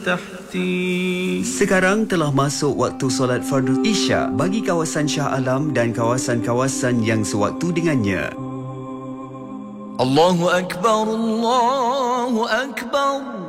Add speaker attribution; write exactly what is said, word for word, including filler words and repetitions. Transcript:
Speaker 1: تحتي.
Speaker 2: Sekarang telah masuk waktu solat fardu Isya bagi kawasan Shah Alam dan kawasan-kawasan yang sewaktu dengannya.
Speaker 1: Allahu Akbar, Allahu Akbar.